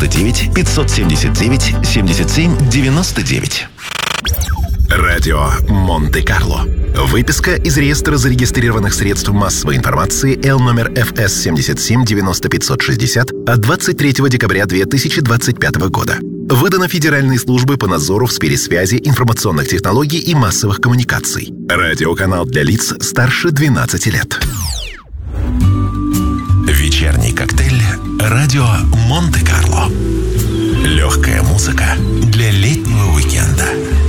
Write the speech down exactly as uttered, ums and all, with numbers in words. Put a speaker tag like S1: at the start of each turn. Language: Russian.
S1: девять пятьсот семьдесят девять семьдесят семь девяносто девять.
S2: Радио Монте-Карло. Выписка из реестра зарегистрированных средств массовой информации Л номер эф эс семьдесят семь девяносто пятьсот шестьдесят от двадцать третьего декабря две тысячи двадцать пятого года. Выдано Федеральной службой по надзору в сфере связи, информационных технологий и массовых коммуникаций. Радиоканал для лиц старше двенадцати лет.
S1: Вечерний коктейль «Радио Монте-Карло». Легкая музыка для летнего уикенда.